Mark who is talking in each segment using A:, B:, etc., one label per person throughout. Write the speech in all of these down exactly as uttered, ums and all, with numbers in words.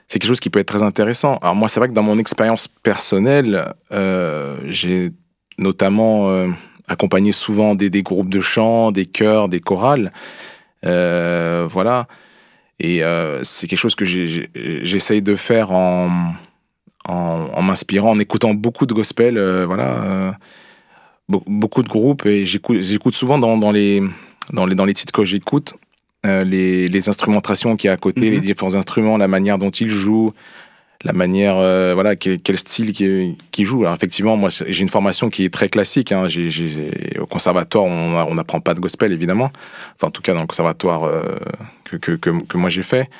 A: c'est quelque chose qui peut être très intéressant. Alors moi, c'est vrai que dans mon expérience personnelle, euh, j'ai notamment euh, accompagné souvent des, des groupes de chant, des chœurs, des chorales. Euh, voilà. Et euh, c'est quelque chose que j'ai, j'ai, j'essaye de faire en, en, en m'inspirant, en écoutant beaucoup de gospel, euh, voilà, euh, be- beaucoup de groupes. Et j'écoute, j'écoute souvent dans, dans, les, dans, les, dans les titres que j'écoute, euh, les, les instrumentations qu'il y a à côté, mm-hmm. les différents instruments, la manière dont ils jouent, la manière, euh, voilà, quel, quel style qui, qui joue. Alors effectivement, moi, j'ai une formation qui est très classique. Hein. J'ai, j'ai, au conservatoire, on n'apprend pas de gospel, évidemment. Enfin, en tout cas, dans le conservatoire euh, que, que, que, que moi j'ai fait.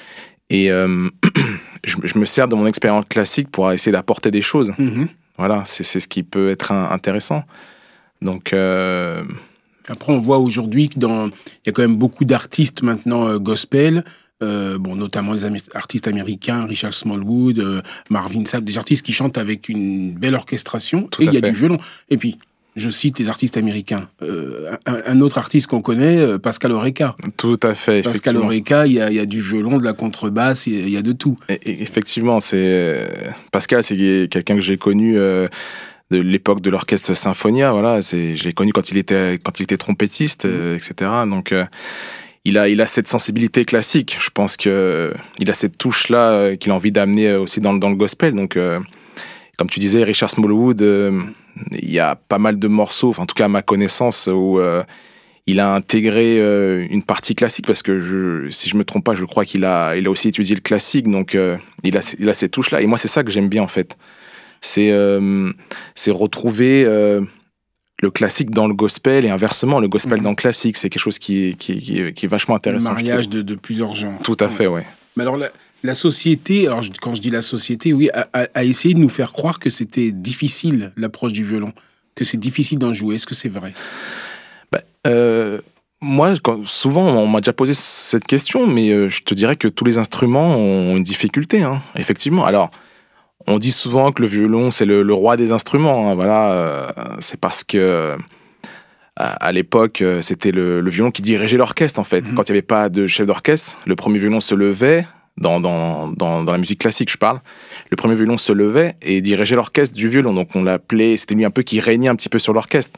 A: Et euh, je, je me sers de mon expérience classique pour essayer d'apporter des choses. Mm-hmm. Voilà, c'est, c'est ce qui peut être un, intéressant. Donc... Euh...
B: Après, on voit aujourd'hui qu'il y a quand même beaucoup d'artistes maintenant euh, gospel. Euh, bon, notamment les am- artistes américains, Richard Smallwood, euh, Marvin Sapp, des artistes qui chantent avec une belle orchestration.
A: Tout
B: et il y a
A: fait.
B: du violon. Et puis, je cite les artistes américains. Euh, un, un autre artiste qu'on connaît, euh, Pascal Oreca.
A: Tout à fait.
B: Pascal Oreca, il y a, il y a du violon, de la contrebasse, il y a, il y a de tout.
A: Et, et effectivement, c'est Pascal, c'est quelqu'un que j'ai connu euh, de l'époque de l'orchestre Symphonia. Voilà, c'est, je l'ai connu quand il était quand il était trompettiste, euh, et cetera. Donc euh, Il a, il a cette sensibilité classique. Je pense que il a cette touche-là euh, qu'il a envie d'amener aussi dans, dans le gospel. Donc, euh, comme tu disais, Richard Smallwood, euh, il y a pas mal de morceaux, enfin, en tout cas à ma connaissance, où euh, il a intégré euh, une partie classique, parce que je, si je me trompe pas, je crois qu'il a, il a aussi étudié le classique. Donc, euh, il a, il a cette touche-là. Et moi, c'est ça que j'aime bien en fait. C'est, euh, c'est retrouver euh, le classique dans le gospel et inversement, le gospel mmh. dans le classique. C'est quelque chose qui est, qui, qui, qui est vachement intéressant.
B: Le mariage de, de plusieurs genres.
A: Tout à fait, oui. Ouais.
B: Mais alors, la, la société, alors quand je dis la société, oui, a, a, a essayé de nous faire croire que c'était difficile, l'approche du violon, que c'est difficile d'en jouer. Est-ce que c'est vrai ?
A: Ben, euh, moi, quand, souvent, on m'a déjà posé cette question, mais euh, je te dirais que tous les instruments ont une difficulté, hein, effectivement. Alors, on dit souvent que le violon, c'est le, le roi des instruments. Hein, voilà, euh, c'est parce que à, à l'époque, c'était le, le violon qui dirigeait l'orchestre, en fait. Mmh. Quand il n'y avait pas de chef d'orchestre, le premier violon se levait, dans, dans, dans, dans la musique classique, je parle. Le premier violon se levait et dirigeait l'orchestre du violon. Donc on l'appelait, c'était lui un peu qui régnait un petit peu sur l'orchestre.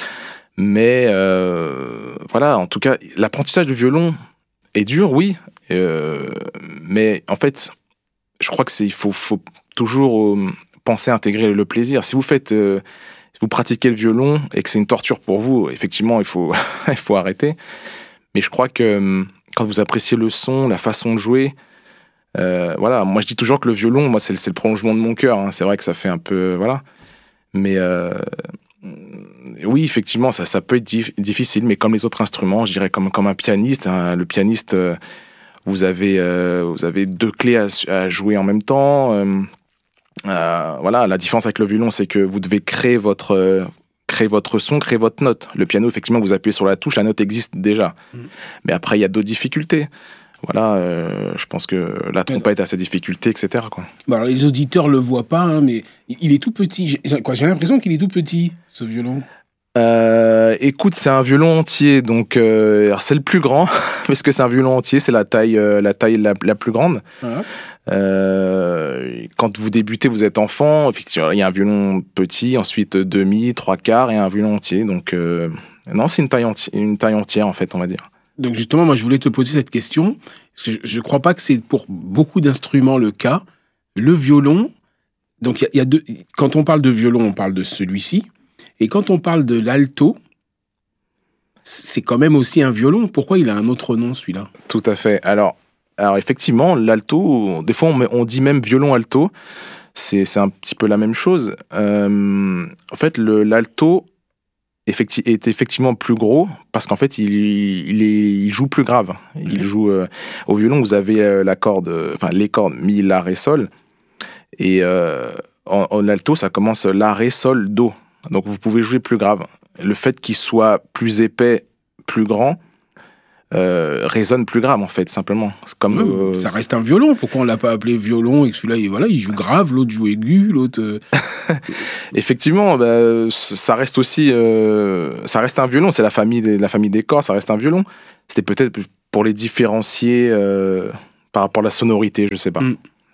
A: Mais euh, voilà, en tout cas, l'apprentissage du violon est dur, oui. Euh, mais en fait, je crois que c'est, il faut, faut toujours euh, penser à intégrer le plaisir. Si vous faites, euh, si vous pratiquez le violon et que c'est une torture pour vous, effectivement, il faut, il faut arrêter. Mais je crois que euh, quand vous appréciez le son, la façon de jouer, euh, voilà. Moi, je dis toujours que le violon, moi, c'est, c'est le prolongement de mon cœur. Hein. C'est vrai que ça fait un peu, voilà. Mais euh, oui, effectivement, ça, ça peut être dif- difficile. Mais comme les autres instruments, je dirais comme comme un pianiste. Hein, le pianiste. Euh, Vous avez, euh, vous avez deux clés à, à jouer en même temps. Euh, euh, voilà, la différence avec le violon, c'est que vous devez créer votre, euh, créer votre son, créer votre note. Le piano, effectivement, vous appuyez sur la touche, la note existe déjà. Mmh. Mais après, il y a d'autres difficultés. Voilà, euh, je pense que la trompette a ses difficultés, et cetera. Quoi.
B: Bon, alors, les auditeurs le voient pas, hein, mais il est tout petit. J'ai, quoi, j'ai l'impression qu'il est tout petit, ce violon.
A: Euh, écoute, c'est un violon entier, donc euh, alors c'est le plus grand parce que c'est un violon entier, c'est la taille, euh, la taille la, la plus grande. Ah. Euh, quand vous débutez, vous êtes enfant, effectivement, il y a un violon petit, ensuite demi, trois quarts et un violon entier. Donc euh, non, c'est une taille entière, une taille entière en fait, on va dire.
B: Donc justement, moi, je voulais te poser cette question parce que je ne crois pas que c'est pour beaucoup d'instruments le cas. Le violon, donc il y, y a deux. Quand on parle de violon, on parle de celui-ci. Et quand on parle de l'alto, c'est quand même aussi un violon. Pourquoi il a un autre nom, celui-là ?
A: Tout à fait. Alors, alors effectivement, l'alto, des fois, on, on dit même violon alto. C'est, c'est un petit peu la même chose. Euh, en fait, le, l'alto effecti- est effectivement plus gros parce qu'en fait, il, il, est, il joue plus grave. Il mmh. joue... Euh, au violon, vous avez euh, la corde, enfin, les cordes mi, la, ré, sol. Et euh, en, en alto, ça commence la, ré, sol, do. Donc vous pouvez jouer plus grave. Le fait qu'il soit plus épais, plus grand, euh, résonne plus grave en fait, simplement. C'est comme,
B: oui, euh, ça reste un violon. Pourquoi on l'a pas appelé violon et que celui-là, il, voilà, il joue grave, l'autre joue aigu, l'autre. Euh...
A: Effectivement, bah, ça reste aussi, euh, ça reste un violon. C'est la famille des, la famille des cordes, ça reste un violon. C'était peut-être pour les différencier euh, par rapport à la sonorité, je sais pas. Mm.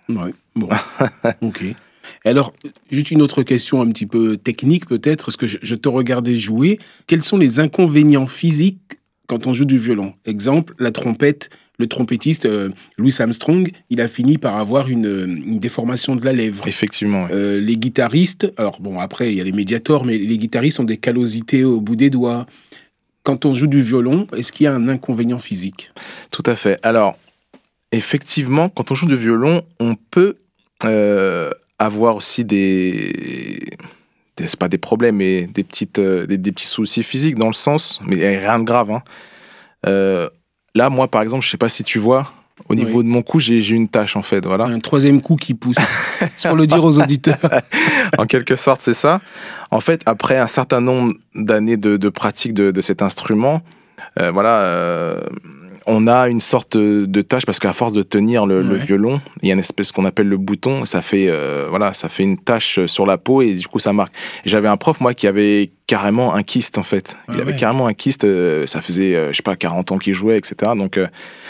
B: Ouais, bon, ok. Alors, juste une autre question un petit peu technique peut-être, parce que je, je te regardais jouer. Quels sont les inconvénients physiques quand on joue du violon? Exemple, la trompette, le trompettiste euh, Louis Armstrong, il a fini par avoir une, une déformation de la lèvre.
A: Effectivement. Ouais.
B: Euh, les guitaristes, alors bon, après, il y a les médiators, mais les guitaristes ont des callosités au bout des doigts. Quand on joue du violon, est-ce qu'il y a un inconvénient physique?
A: Tout à fait. Alors, effectivement, quand on joue du violon, on peut euh, avoir aussi des... des... c'est pas des problèmes, mais des, petites, euh, des, des petits soucis physiques dans le sens, mais rien de grave. Hein. Euh, là, moi, par exemple, je sais pas si tu vois, au niveau oui. de mon cou, j'ai, j'ai une tache, en fait. Voilà.
B: Un troisième cou qui pousse. C'est pour le dire aux auditeurs.
A: En quelque sorte, c'est ça. En fait, après un certain nombre d'années de, de pratique de, de cet instrument, euh, voilà, euh, on a une sorte de tâche parce qu'à force de tenir le, ouais. le violon, il y a une espèce qu'on appelle le bouton, ça fait, euh, voilà, ça fait une tache sur la peau et du coup ça marque. Et j'avais un prof, moi, qui avait carrément un kyste, en fait. Il ah, avait ouais. carrément un kyste, euh, ça faisait, euh, je sais pas, quarante ans qu'il jouait, et cetera. Donc, euh,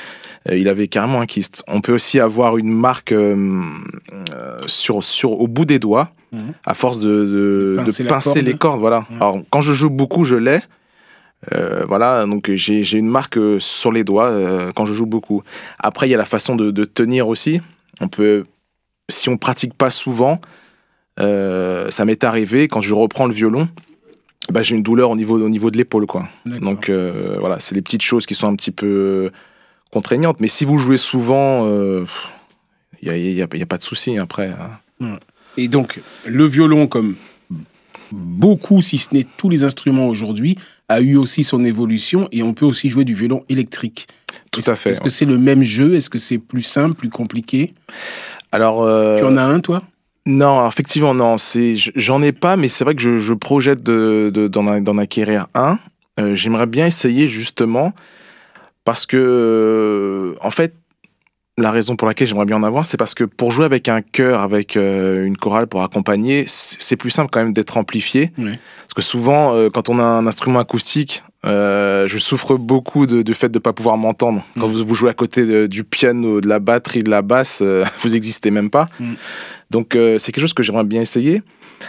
A: il avait carrément un kyste. On peut aussi avoir une marque euh, euh, sur, sur, au bout des doigts, mmh. à force de, de, de pincer, de pincer corde. les cordes. Voilà. Mmh. Alors, quand je joue beaucoup, je l'ai. Euh, voilà, donc j'ai, j'ai une marque sur les doigts euh, quand je joue beaucoup. Après, il y a la façon de, de tenir aussi. On peut, si on pratique pas souvent, euh, ça m'est arrivé, quand je reprends le violon, bah, j'ai une douleur au niveau, au niveau de l'épaule, quoi. D'accord. Donc, euh, voilà, c'est les petites choses qui sont un petit peu contraignante, mais si vous jouez souvent, il euh, n'y a, y a, y a pas de souci après. Hein.
B: Et donc, le violon, comme beaucoup, si ce n'est tous les instruments aujourd'hui, a eu aussi son évolution et on peut aussi jouer du violon électrique.
A: Tout
B: est-ce,
A: à fait.
B: Est-ce ouais. que c'est le même jeu? Est-ce que c'est plus simple, plus compliqué?
A: Alors, euh...
B: tu en as un, toi?
A: Non, alors, effectivement, non. C'est, j'en ai pas, mais c'est vrai que je, je projette de, de, d'en, d'en acquérir un. Euh, j'aimerais bien essayer, justement, parce que, euh, en fait, la raison pour laquelle j'aimerais bien en avoir, c'est parce que pour jouer avec un chœur, avec euh, une chorale pour accompagner, c'est plus simple quand même d'être amplifié. Oui. Parce que souvent, euh, quand on a un instrument acoustique, euh, je souffre beaucoup de, du fait de ne pas pouvoir m'entendre. Mmh. Quand vous, vous jouez à côté de, du piano, de la batterie, de la basse, euh, vous n'existez même pas. Mmh. Donc, euh, c'est quelque chose que j'aimerais bien essayer.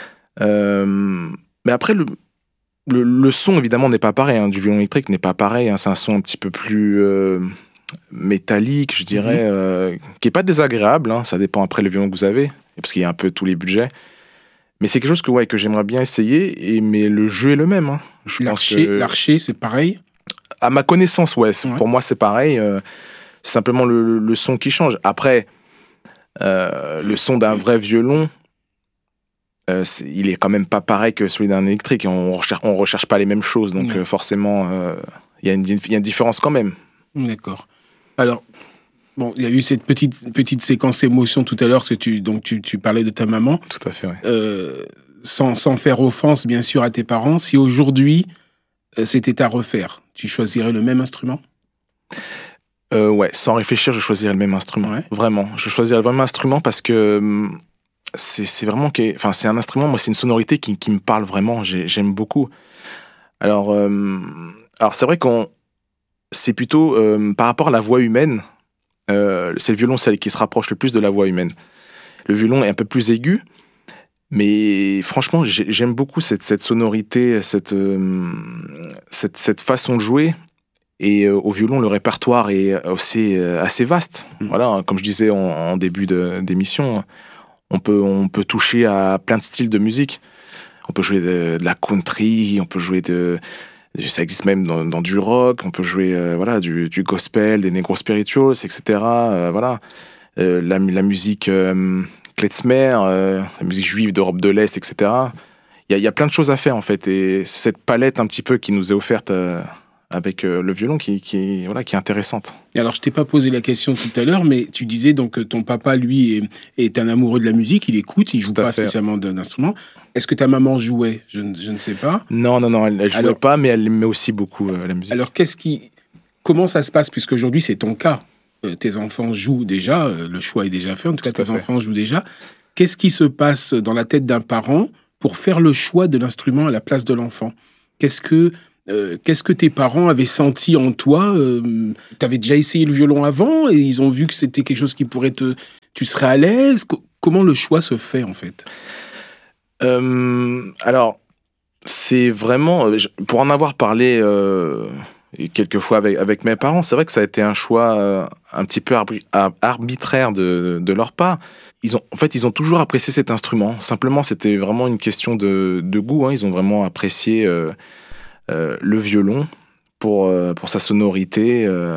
A: Euh, mais après, le... Le, le son, évidemment, n'est pas pareil. Hein, du violon électrique n'est pas pareil. Hein, c'est un son un petit peu plus euh, métallique, je dirais, mmh. euh, qui n'est pas désagréable. Hein, ça dépend après le violon que vous avez, parce qu'il y a un peu tous les budgets. Mais c'est quelque chose que, ouais, que j'aimerais bien essayer. Et, mais le jeu est le même. Hein.
B: Je l'archer, que... l'archer, c'est pareil?
A: À ma connaissance, ouais. ouais. Pour moi, c'est pareil. Euh, c'est simplement le, le son qui change. Après, euh, le son d'un vrai violon, Euh, c'est, il est quand même pas pareil que celui d'un électrique. On recherche, on recherche pas les mêmes choses, donc euh, forcément, il euh, y, y a une différence quand même.
B: D'accord. Alors, bon, il y a eu cette petite petite séquence émotion tout à l'heure, que tu donc tu, tu parlais de ta maman.
A: Tout à fait, ouais.
B: Euh, sans sans faire offense, bien sûr, à tes parents. Si aujourd'hui euh, c'était à refaire, tu choisirais le même instrument?
A: euh, Ouais, sans réfléchir, je choisirais le même instrument. Ouais. Vraiment, je choisirais le même instrument parce que. C'est, c'est vraiment que, enfin, c'est un instrument, moi, c'est une sonorité qui, qui me parle vraiment, j'ai, j'aime beaucoup. Alors, euh, alors, c'est vrai qu'on, c'est plutôt, euh, par rapport à la voix humaine, euh, c'est le violoncelle qui se rapproche le plus de la voix humaine. Le violon est un peu plus aigu, mais franchement, j'ai, j'aime beaucoup cette, cette sonorité, cette, euh, cette, cette façon de jouer. Et euh, au violon, le répertoire est assez, euh, assez vaste. Mmh. Voilà, comme je disais en, en début de, d'émission, On peut, on peut toucher à plein de styles de musique. On peut jouer de, de la country, on peut jouer de... Ça existe même dans, dans du rock, on peut jouer euh, voilà, du, du gospel, des negro spirituals, et cetera. Euh, voilà. Euh, la, la musique euh, klezmer, euh, la musique juive d'Europe de l'Est, et cetera. Il y a, y a plein de choses à faire, en fait. Et c'est cette palette un petit peu qui nous est offerte... Euh, avec euh, le violon qui, qui, voilà, qui est intéressante.
B: Et alors, je t'ai pas posé la question tout à l'heure, mais tu disais donc que ton papa, lui, est, est un amoureux de la musique, il écoute, il joue pas fait. spécialement d'un instrument. Est-ce que ta maman jouait? je ne, je ne sais pas.
A: Non, non, non, elle, elle jouait alors, pas, mais elle aimait aussi beaucoup euh, la musique.
B: Alors, qu'est-ce qui, comment ça se passe, puisqu'aujourd'hui, c'est ton cas, euh, tes enfants jouent déjà, euh, le choix est déjà fait, en tout, tout cas, tes fait. enfants jouent déjà. Qu'est-ce qui se passe dans la tête d'un parent pour faire le choix de l'instrument à la place de l'enfant? Qu'est-ce que euh, qu'est-ce que tes parents avaient senti en toi? euh, T'avais déjà essayé le violon avant et ils ont vu que c'était quelque chose qui pourrait te... Tu serais à l'aise? Co- Comment le choix se fait, en fait?
A: Euh, alors, c'est vraiment, pour en avoir parlé euh, quelques fois avec, avec mes parents, c'est vrai que ça a été un choix euh, un petit peu arbri- arbitraire de, de leur part. Ils ont, en fait, ils ont toujours apprécié cet instrument. Simplement, c'était vraiment une question de, de goût, hein. Ils ont vraiment apprécié euh, euh, le violon pour, euh, pour sa sonorité. Euh,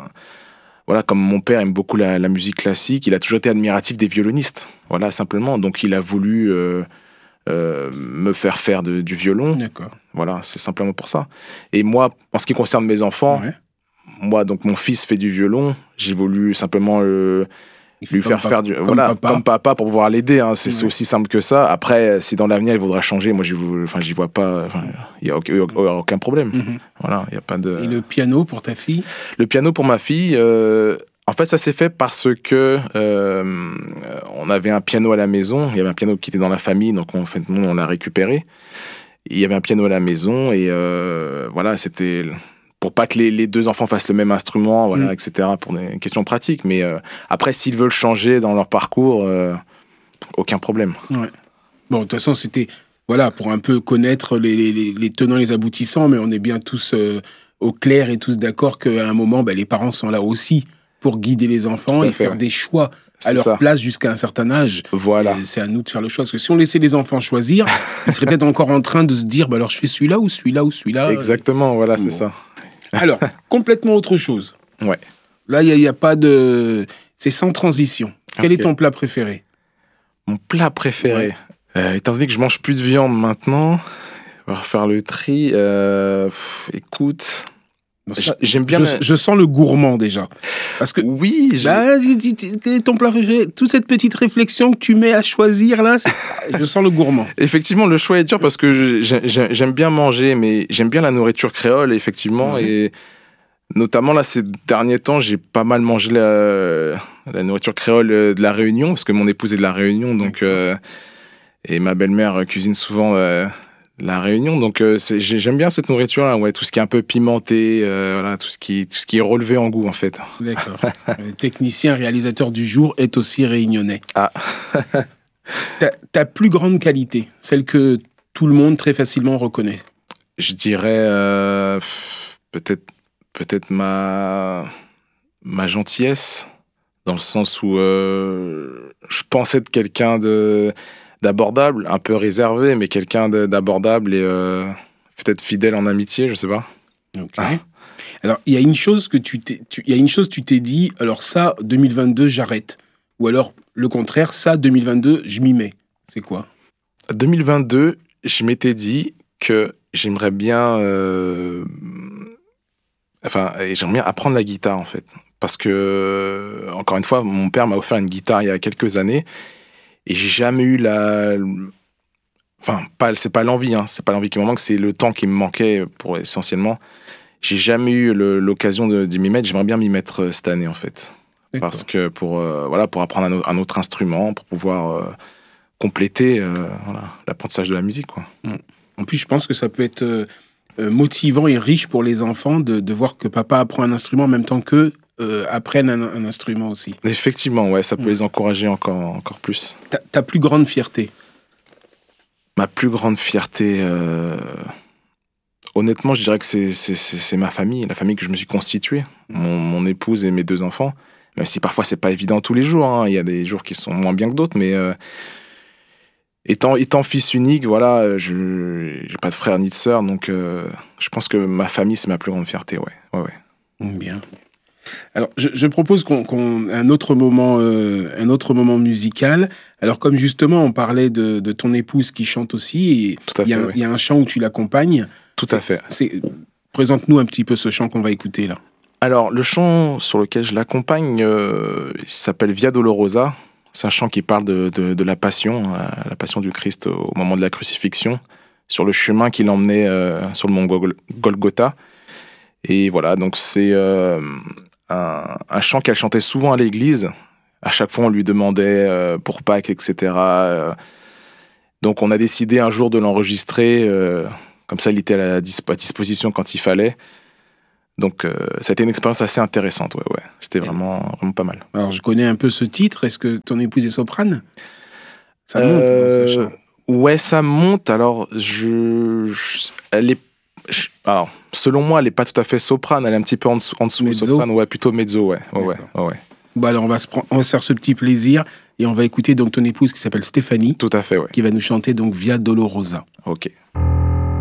A: voilà, comme mon père aime beaucoup la, la musique classique, il a toujours été admiratif des violonistes. Voilà, simplement. Donc, il a voulu euh, euh, me faire faire de- du violon.
B: D'accord.
A: Voilà, c'est simplement pour ça. Et moi, en ce qui concerne mes enfants,
B: Ouais.
A: moi, donc mon fils fait du violon. J'ai voulu simplement euh,
B: Il fait
A: lui
B: comme
A: faire
B: pap-
A: faire du,
B: comme
A: voilà,
B: papa.
A: comme papa pour pouvoir l'aider. Hein. C'est c'est
B: Ouais.
A: aussi simple que ça. Après, si dans l'avenir il voudra changer, moi, j'y vois, enfin, j'y vois pas. Enfin, il y a aucun, aucun problème.
B: Mhm.
A: Voilà, il y a pas de.
B: Et le piano pour ta fille?
A: Le piano pour ma fille, euh, en fait, ça s'est fait parce que euh, on avait un piano à la maison. Il y avait un piano qui était dans la famille, donc en fait, nous, on l'a récupéré. Il y avait un piano à la maison et euh, voilà, c'était pour pas que les, les deux enfants fassent le même instrument, voilà,
B: Mm.
A: et cetera, pour des questions pratiques. Mais euh, après, s'ils veulent changer dans leur parcours, euh, aucun problème.
B: Ouais. Bon, de toute façon, c'était voilà, pour un peu connaître les, les, les- les tenants et les aboutissants, mais on est bien tous euh, au clair et tous d'accord qu'à un moment, ben, les parents sont là aussi pour guider les enfants
A: Tout à
B: et
A: fait,
B: faire
A: ouais.
B: des choix à
A: C'est
B: leur
A: ça.
B: place jusqu'à un certain âge.
A: Voilà.
B: Et c'est à nous de faire le choix. Parce que si on laissait les enfants choisir, ils seraient peut-être encore en train de se dire, bah alors je fais celui-là ou celui-là ou celui-là.
A: Exactement, voilà, c'est
B: bon.
A: ça.
B: Alors, complètement autre chose.
A: Ouais.
B: Là, il n'y a, a pas de... C'est sans transition. Quel
A: Ok.
B: est ton plat préféré?
A: Mon plat préféré.
B: Ouais.
A: Euh, étant donné que je mange plus de viande maintenant, on va refaire le tri. Euh, pff, écoute,
B: Bon, ça,
A: j'aime bien.
B: Je, je sens le gourmand déjà. Parce que...
A: Oui, j'ai-
B: Bah, dis- dis- dis- quel est ton plat préféré? Toute cette petite réflexion que tu mets à choisir là, c'est- je sens le gourmand.
A: effectivement, le choix est dur parce que j'ai- j'ai- j'aime bien manger, mais j'aime bien la nourriture créole, effectivement.
B: Ouais.
A: Et notamment, là, ces derniers temps, j'ai pas mal mangé la, la nourriture créole de la Réunion, parce que mon épouse est de la Réunion, donc, euh, et ma belle-mère cuisine souvent euh, la Réunion. Donc, euh, c'est- j'ai- j'aime bien cette nourriture-là, ouais, tout ce qui est un peu pimenté, euh, voilà, tout, ce qui, tout ce qui est relevé en goût, en fait.
B: D'accord. Le technicien réalisateur du jour est aussi réunionnais.
A: Ah.
B: ta, ta plus grande qualité, celle que tout le monde très facilement reconnaît.
A: Je dirais euh, peut-être peut-être ma ma gentillesse, dans le sens où euh, je pense être quelqu'un de d'abordable, un peu réservé, mais quelqu'un de- d'abordable et euh, peut-être fidèle en amitié, je sais pas.
B: Ok. Alors, il y a une chose que tu t'es, tu- il y a une chose tu t'es dit. Alors ça, deux mille vingt-deux, j'arrête. Ou alors le contraire, ça, deux mille vingt-deux, je m'y mets. C'est quoi?
A: deux mille vingt-deux, je m'étais dit que j'aimerais bien euh, enfin j'aimerais bien apprendre la guitare en fait, parce que encore une fois, mon père m'a offert une guitare il y a quelques années. Et j'ai jamais eu la. Enfin, pas, c'est pas l'envie, hein, c'est pas l'envie qui me manque, c'est le temps qui me manquait pour essentiellement. J'ai jamais eu le- l'occasion de, d'y m'y mettre. J'aimerais bien m'y mettre euh, cette année, en fait.
B: D'accord.
A: Parce que pour, euh, voilà, pour apprendre un, au- un autre instrument, pour pouvoir euh, compléter euh, voilà, l'apprentissage de la musique, quoi.
B: En plus, je pense que ça peut être euh, euh, motivant et riche pour les enfants de, de voir que papa apprend un instrument en même temps qu'eux euh, apprennent un, un instrument aussi.
A: Effectivement, ouais, ça peut
B: Ouais.
A: les encourager encore, encore plus.
B: Ta, ta plus grande fierté?
A: Ma plus grande fierté, euh, honnêtement, je dirais que c'est, c'est, c'est, c'est ma famille, la famille que je me suis constituée, mon, mon épouse et mes deux enfants. Même si parfois c'est pas évident tous les jours, hein. Il y a des jours qui sont moins bien que d'autres, mais euh, étant, étant fils unique, voilà, je j'ai pas de frère ni de sœur, donc euh, je pense que ma famille c'est ma plus grande fierté, ouais, ouais, ouais.
B: Bien. Alors, je, je propose qu'on, qu'on un autre moment, euh, un autre moment musical. Alors, comme justement, on parlait de, de ton épouse qui chante aussi, et
A: Tout à
B: il y, a
A: fait,
B: un-
A: ouais.
B: il y a un chant où tu l'accompagnes.
A: Tout
B: C'est-
A: à fait.
B: c'est- présente-nous un petit peu ce chant qu'on va écouter là.
A: Alors, le chant sur lequel je l'accompagne, euh, il s'appelle Via Dolorosa. C'est un chant qui parle de, de, de la passion, euh, la passion du Christ au moment de la crucifixion, sur le chemin qui l'emmenait euh, sur le mont Gol- Golgotha. Et voilà, donc c'est euh, un, un chant qu'elle chantait souvent à l'église. À chaque fois, on lui demandait euh, pour Pâques, et cetera. Euh, donc, on a décidé un jour de l'enregistrer. Euh, Comme ça, il était à, la disp- à disposition quand il fallait. Donc, euh, ça a été une expérience assez intéressante. Ouais, ouais. C'était vraiment, vraiment pas mal.
B: Alors, je connais un peu ce titre. Est-ce que ton épouse est soprane? Ça monte
A: Euh,
B: dans ce chant.
A: Ouais, ça monte. Alors, je, je- elle est, je- alors, selon moi, elle est pas tout à fait soprane. Elle est un petit peu en dessous, en dessous
B: Mezzo.
A: soprane. Ouais, plutôt mezzo. Ouais, ouais, ouais,
B: D'accord.
A: ouais, ouais.
B: Bon, alors, on va, se prendre- on va se faire ce petit plaisir et on va écouter donc ton épouse qui s'appelle Stéphanie,
A: Tout à fait, ouais.
B: qui va nous chanter donc Via Dolorosa.
A: Ok.